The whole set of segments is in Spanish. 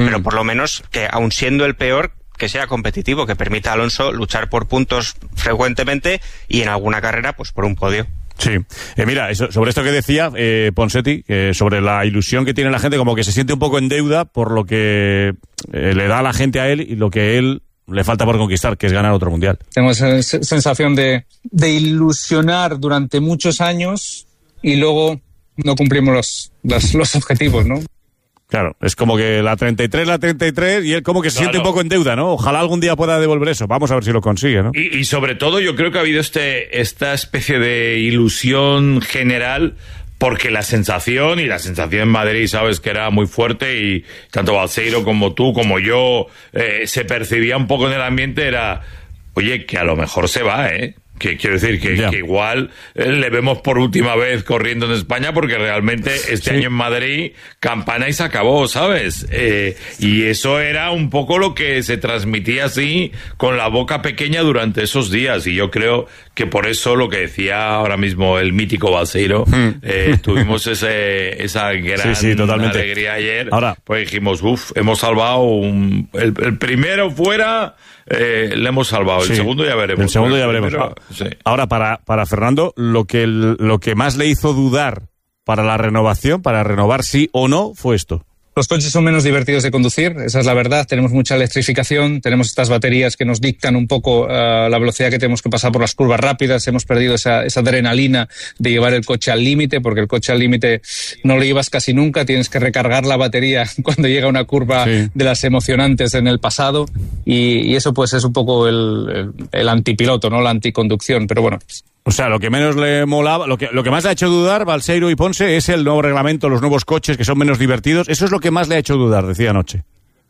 pero por lo menos que, aun siendo el peor, que sea competitivo, que permita a Alonso luchar por puntos frecuentemente y en alguna carrera pues por un podio. Sí. Mira, sobre esto que decía Ponseti, sobre la ilusión que tiene la gente, como que se siente un poco en deuda por lo que le da a la gente a él y lo que él le falta por conquistar, que es ganar otro mundial. Tengo esa sensación de ilusionar durante muchos años y luego no cumplimos los objetivos, ¿no? Claro, es como que la 33 y él como que se siente un poco en deuda, ¿no? Ojalá algún día pueda devolver eso. Vamos a ver si lo consigue, ¿no? Y sobre todo yo creo que ha habido esta especie de ilusión general porque la sensación en Madrid, sabes que era muy fuerte y tanto Balseiro como tú, como yo, se percibía un poco en el ambiente, era, oye, que a lo mejor se va, Que quiero decir que igual le vemos por última vez corriendo en España porque realmente este año en Madrid campana y se acabó, ¿sabes? Y eso era un poco lo que se transmitía así con la boca pequeña durante esos días y yo creo que por eso lo que decía ahora mismo el mítico Balseiro, tuvimos esa gran alegría ayer. Ahora, pues dijimos, hemos salvado el primero fuera. Le hemos salvado, el segundo ya veremos. El segundo ya veremos. Ahora, para Fernando, lo que más le hizo dudar para la renovación, para renovar sí o no, fue esto. Los coches son menos divertidos de conducir, esa es la verdad. Tenemos mucha electrificación, tenemos estas baterías que nos dictan un poco la velocidad que tenemos que pasar por las curvas rápidas. Hemos perdido esa adrenalina de llevar el coche al límite, porque el coche al límite no lo llevas casi nunca. Tienes que recargar la batería cuando llega una curva de las emocionantes en el pasado. Y eso pues es un poco el antipiloto, ¿no? La anticonducción, pero bueno. O sea, lo que menos le molaba, lo que más le ha hecho dudar Balseiro y Ponce es el nuevo reglamento, los nuevos coches que son menos divertidos. Eso es lo que más le ha hecho dudar, decía anoche.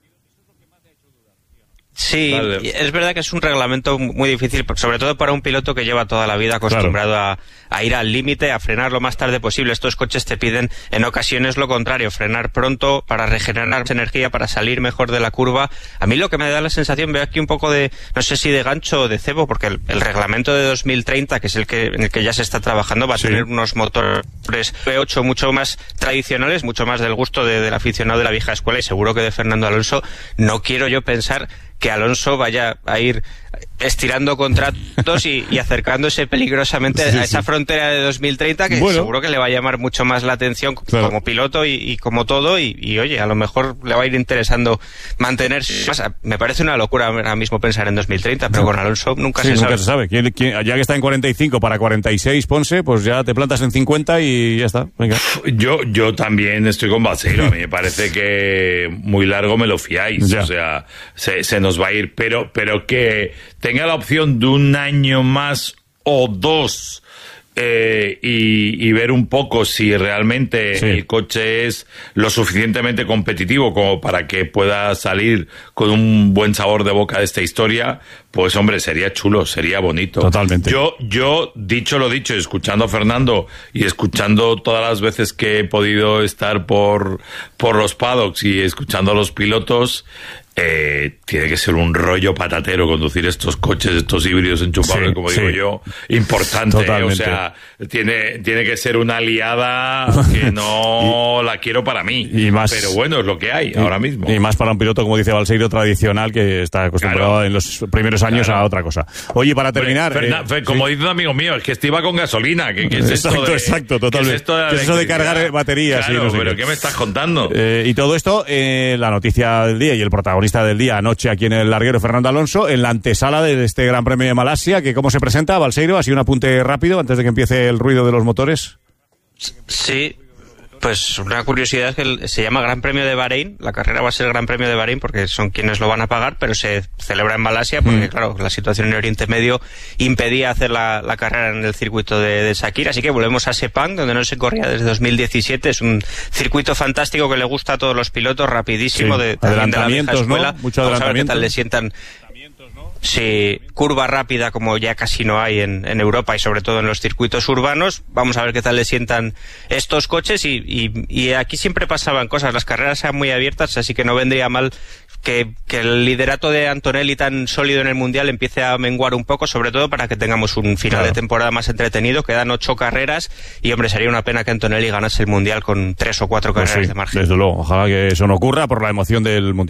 Sí, es verdad que es un reglamento muy difícil, sobre todo para un piloto que lleva toda la vida acostumbrado a ir al límite, a frenar lo más tarde posible. Estos coches te piden en ocasiones lo contrario, frenar pronto para regenerar energía, para salir mejor de la curva. A mí lo que me da la sensación, veo aquí un poco de, no sé si de gancho o de cebo, porque el reglamento de 2030, que es en el que ya se está trabajando, va a tener unos motores V8 mucho más tradicionales, mucho más del gusto del aficionado de la vieja escuela, y seguro que de Fernando Alonso. No quiero yo pensar que Alonso vaya a ir estirando contratos y acercándose peligrosamente a esa frontera de 2030 que seguro que le va a llamar mucho más la atención como piloto y como todo y oye, a lo mejor le va a ir interesando mantenerse. Me parece una locura ahora mismo pensar en 2030, pero con Alonso nunca se sabe. Ya que está en 45 para 46, Ponce, pues ya te plantas en 50 y ya está. Venga. Yo también estoy con Balseiro. A mí me parece que muy largo me lo fiáis. O sea, se nos va a ir, pero que tenga la opción de un año más o dos y ver un poco si realmente el coche es lo suficientemente competitivo como para que pueda salir con un buen sabor de boca de esta historia, pues hombre, sería chulo, sería bonito. Totalmente. Yo dicho lo dicho, escuchando a Fernando y escuchando todas las veces que he podido estar por los paddocks y escuchando a los pilotos, tiene que ser un rollo patatero conducir estos coches, estos híbridos enchufables, como digo yo, importante. O sea, tiene que ser una aliada que no la quiero para mí. Pero bueno, es lo que hay ahora mismo. Y más para un piloto, como dice Balseiro, tradicional, que está acostumbrado en los primeros años a otra cosa. Oye, para terminar... como dice un amigo mío, es que este iba con gasolina. ¿Qué es exacto, totalmente. ¿Qué es esto de cargar baterías? Claro, pero ¿qué me estás contando? Y todo esto, la noticia del día y el protagonista del día anoche aquí en el larguero, Fernando Alonso, en la antesala de este Gran Premio de Malasia, que ¿cómo se presenta, Balseiro? Así un apunte rápido antes de que empiece el ruido de los motores. Sí, pues una curiosidad es que se llama Gran Premio de Bahrein. La carrera va a ser el Gran Premio de Bahrein porque son quienes lo van a pagar, pero se celebra en Malasia porque, claro, la situación en Oriente Medio impedía hacer la carrera en el circuito de Sakir. Así que volvemos a Sepang, donde no se corría desde 2017. Es un circuito fantástico que le gusta a todos los pilotos, rapidísimo, también de la vieja escuela. ¿no? Mucho Vamos a ver qué adelantamiento. tal le sientan. si curva rápida, como ya casi no hay en Europa y sobre todo en los circuitos urbanos. Vamos a ver qué tal le sientan estos coches y aquí siempre pasaban cosas, las carreras eran muy abiertas, así que no vendría mal que el liderato de Antonelli tan sólido en el Mundial empiece a menguar un poco, sobre todo para que tengamos un final de temporada más entretenido. Quedan 8 carreras y, hombre, sería una pena que Antonelli ganase el Mundial con 3 o 4 carreras de margen. Desde luego, ojalá que eso no ocurra por la emoción del Mundial.